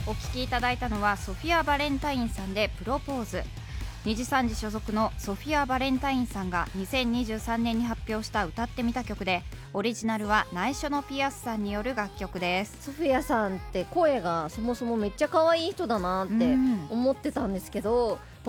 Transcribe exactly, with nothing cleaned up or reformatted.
お聴きいただいたのはソフィア・バレンタインさんでプロポーズ。にじさんじ所属のソフィア・バレンタインさんがにせんにじゅうさんねんに発表した歌ってみた曲で、オリジナルは内緒のピアスさんによる楽曲です。 ソフィアさんって声がそもそもめっちゃ可愛い人だなって思ってたんですけど、